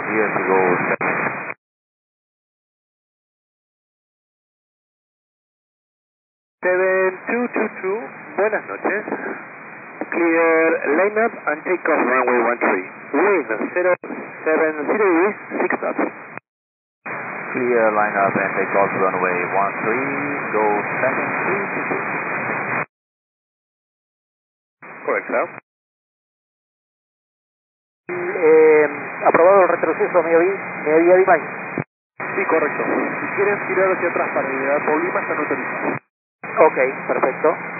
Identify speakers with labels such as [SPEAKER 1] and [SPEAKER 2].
[SPEAKER 1] Clear to go
[SPEAKER 2] 7222, buenas noches. Clear line up and take off runway 13. Wind 070 degrees, 6 knots.
[SPEAKER 1] Clear line up and take off runway 13, go 7322.
[SPEAKER 2] Correcto.
[SPEAKER 3] Aprobado el retroceso mediodía Dimay.
[SPEAKER 2] Sí, correcto. Si quieren tirar hacia atrás para liberar Paulima, están autorizados.
[SPEAKER 3] Ok, perfecto.